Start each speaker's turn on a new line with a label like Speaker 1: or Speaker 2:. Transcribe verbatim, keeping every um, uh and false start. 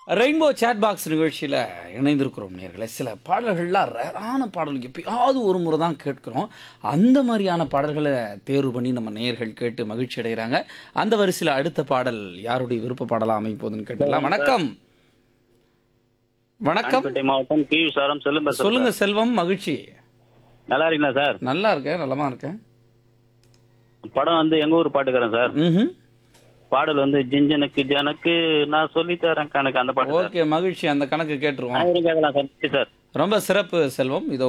Speaker 1: Rainbow chat box நிகழ்ச்சியில் இணைந்திருக்கிறோம் நேர்களே. சில பாடல்கள்லாம் ரேரான பாடல்கள் எப்பயாவது ஒரு முறை தான் கேட்குறோம். அந்த மாதிரியான பாடல்களை தேர்வு பண்ணி நம்ம நேயர்கள் கேட்டு மகிழ்ச்சி அடைகிறாங்க. அந்த வரிசையில் அடுத்த பாடல் யாருடைய விருப்ப பாடலாக அமைய போகுதுன்னு கேட்டுடலாம். வணக்கம். வணக்கம்.
Speaker 2: ராணிப்பேட்டை மாவட்டம் கி சாரம் செல்லும் பேசுறேன்
Speaker 1: சொல்லுங்க
Speaker 2: சார்.
Speaker 1: செல்வம். மகிழ்ச்சி.
Speaker 2: நல்லா இருக்கீங்களா சார்?
Speaker 1: நல்லா இருக்கேன், நலமா இருக்கேன்.
Speaker 2: படம் வந்து எங்க ஊர் பாட்டுக்கிறேன் சார்.
Speaker 1: ம்.
Speaker 2: பாடல் வந்து ஜிஞ்சனுக்கு ஜனக்கு நான் சொல்லி தரேன் கணக்கு அந்த பாட்டு சார்.
Speaker 1: ஓகே, மகிழ்ச்சி. அந்த கணக்கு கேட்டுருவோம்.
Speaker 2: அனைவரும் கேட்கலாம் சார். நன்றி சார்.
Speaker 1: ரொம்ப சிறப்பு செல்வம். இதோ